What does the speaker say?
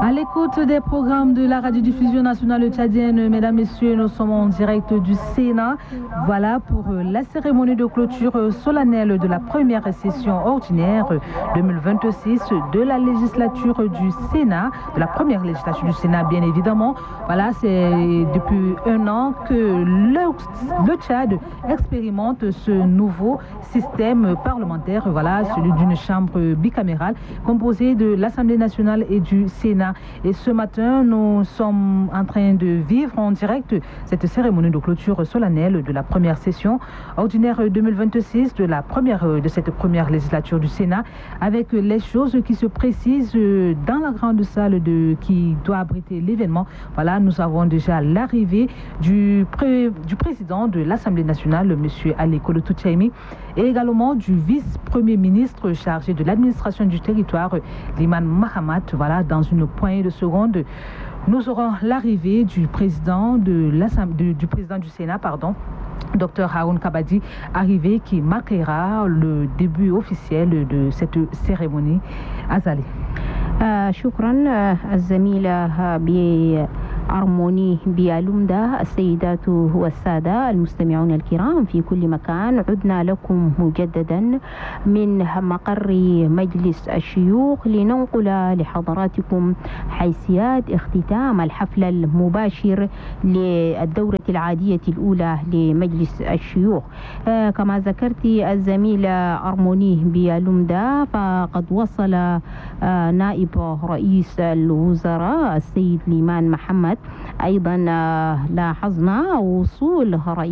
À l'écoute des programmes de la radiodiffusion nationale tchadienne, mesdames, messieurs, nous sommes en direct du Sénat. Voilà pour la cérémonie de clôture solennelle de la première session ordinaire 2026 de la législature du Sénat, de la première législature du Sénat, bien évidemment. Voilà, c'est depuis un an que le Tchad expérimente ce nouveau système parlementaire, voilà, celui d'une chambre bicamérale composée de l'Assemblée nationale et du Sénat. Et ce matin, nous sommes en train de vivre en direct cette cérémonie de clôture solennelle de la première session ordinaire 2026 de cette première législature du Sénat, avec les choses qui se précisent dans la grande salle qui doit abriter l'événement. Voilà, nous avons déjà l'arrivée du président de l'Assemblée nationale, M. Ali Kolotou Tchaimi, et également du vice-premier ministre chargé de l'administration du territoire, Liman Mahamat. Voilà, dans une poignée de secondes, nous aurons l'arrivée du président du Sénat, Dr Haroun Kabadi, arrivé qui marquera le début officiel de cette cérémonie. Azali. شكرا الزميلة أرموني بيالومدا. السيدات والسادة المستمعون الكرام في كل مكان، عدنا لكم مجددا من مقر مجلس الشيوخ لننقل لحضراتكم حيثيات اختتام الحفل المباشر للدورة العادية الأولى لمجلس الشيوخ. كما ذكرت الزميلة أرموني بيالومدا، فقد وصل نائب رئيس الوزراء السيد ليمان محمد. أيضا لاحظنا وصول رئيس